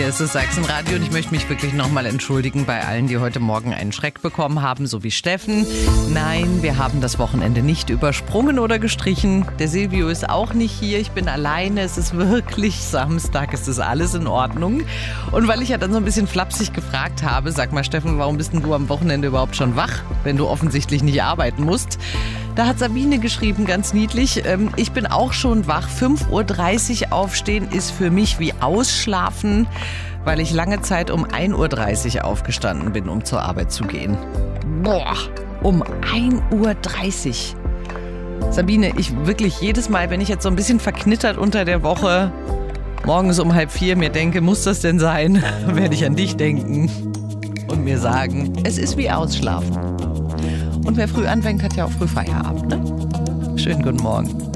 Hier ist es Sachsenradio und ich möchte mich wirklich nochmal entschuldigen bei allen, die heute Morgen einen Schreck bekommen haben, so wie Steffen. Nein, wir haben das Wochenende nicht übersprungen oder gestrichen. Der Silvio ist auch nicht hier, ich bin alleine. Es ist wirklich Samstag, es ist alles in Ordnung. Und weil ich ja dann so ein bisschen flapsig gefragt habe, sag mal Steffen, warum bist denn du am Wochenende überhaupt schon wach, wenn du offensichtlich nicht arbeiten musst? Da hat Sabine geschrieben, ganz niedlich, ich bin auch schon wach. 5:30 Uhr aufstehen ist für mich wie Ausschlafen, weil ich lange Zeit um 1:30 Uhr aufgestanden bin, um zur Arbeit zu gehen. Boah, um 1:30 Uhr. Sabine, ich wirklich jedes Mal, wenn ich jetzt so ein bisschen verknittert unter der Woche morgens um 3:30 mir denke, muss das denn sein, werde ich an dich denken und mir sagen, es ist wie Ausschlafen. Und wer früh anfängt, hat ja auch früh Feierabend, ne? Schönen guten Morgen.